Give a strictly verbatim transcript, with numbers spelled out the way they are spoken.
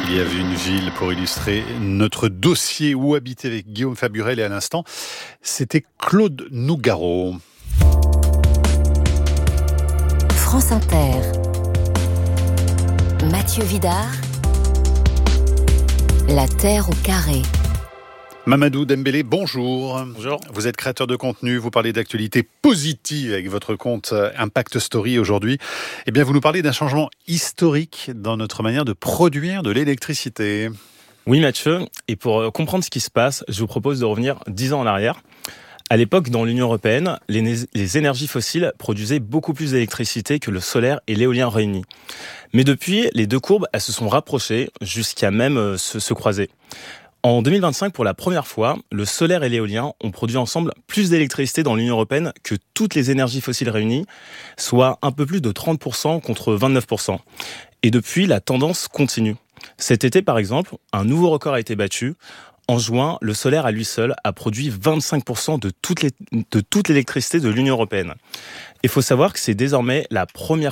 Il y avait une ville pour illustrer notre dossier Où habiter avec Guillaume Faburel, et à l'instant, c'était Claude Nougaro. France Inter. Mathieu Vidard. La Terre au carré. Mamadou Dembélé, bonjour. Bonjour. Vous êtes créateur de contenu, vous parlez d'actualité positive avec votre compte Impact Story aujourd'hui. Eh bien, vous nous parlez d'un changement historique dans notre manière de produire de l'électricité. Oui Mathieu, et pour comprendre ce qui se passe, je vous propose de revenir dix ans en arrière. À l'époque, dans l'Union européenne, les, les énergies fossiles produisaient beaucoup plus d'électricité que le solaire et l'éolien réunis. Mais depuis, les deux courbes, elles se sont rapprochées jusqu'à même se, se croiser. En deux mille vingt-cinq, pour la première fois, le solaire et l'éolien ont produit ensemble plus d'électricité dans l'Union européenne que toutes les énergies fossiles réunies, soit un peu plus de trente pour cent contre vingt-neuf pour cent. Et depuis, la tendance continue. Cet été, par exemple, un nouveau record a été battu. En juin, le solaire à lui seul a produit vingt-cinq pour cent de toute, les, de toute l'électricité de l'Union européenne. Il faut savoir que c'est désormais la première